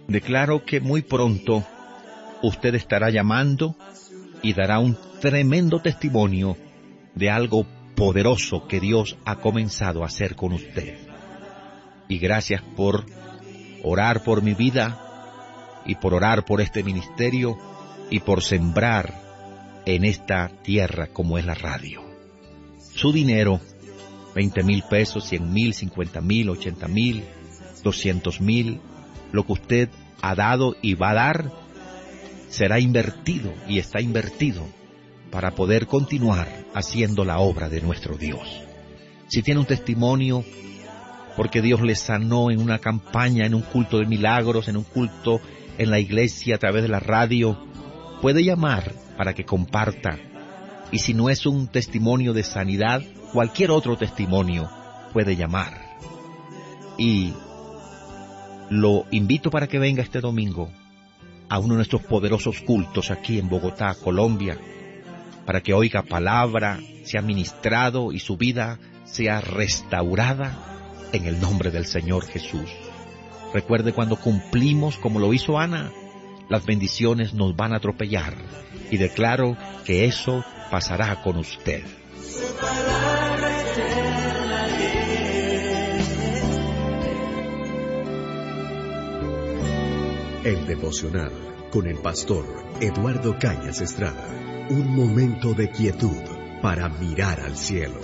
Declaro que muy pronto usted estará llamando y dará un tremendo testimonio de algo poderoso que Dios ha comenzado a hacer con usted. Y gracias por orar por mi vida y por orar por este ministerio y por sembrar en esta tierra como es la radio. Su dinero, 20,000 pesos, 100,000, 50,000, 80,000, 200,000, lo que usted ha dado y va a dar, será invertido y está invertido para poder continuar haciendo la obra de nuestro Dios. Si tiene un testimonio, porque Dios le sanó en una campaña, en un culto de milagros, en un culto en la iglesia a través de la radio, puede llamar para que comparta. Y si no es un testimonio de sanidad, cualquier otro testimonio puede llamar. Y lo invito para que venga este domingo a uno de nuestros poderosos cultos aquí en Bogotá, Colombia, para que oiga palabra, sea ministrado y su vida sea restaurada en el nombre del Señor Jesús. Recuerde, cuando cumplimos como lo hizo Ana, las bendiciones nos van a atropellar, y declaro que eso pasará con usted. El devocional con el pastor Eduardo Cañas Estrada. Un momento de quietud para mirar al cielo.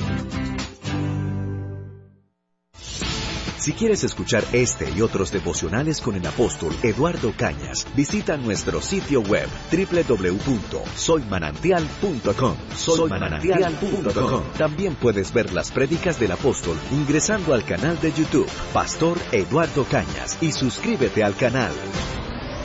Si quieres escuchar este y otros devocionales con el apóstol Eduardo Cañas, visita nuestro sitio web www.soymanantial.com. Soymanantial.com. También puedes ver las prédicas del apóstol ingresando al canal de YouTube Pastor Eduardo Cañas y suscríbete al canal.